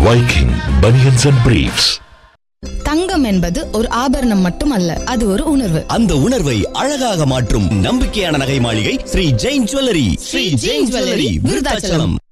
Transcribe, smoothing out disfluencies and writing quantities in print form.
Viking Bunions and Briefs. தங்கம் என்பது ஒரு ஆபரணம் மட்டுமல்ல, அது ஒரு உணர்வு. அந்த உணர்வை அழகாக மாற்றும் நம்பிக்கையான நகை மாளிகை ஸ்ரீ ஜெயின் ஜுவல்லரி. ஸ்ரீ ஜெயின் ஜுவல்லரி, விருதாச்சலம்.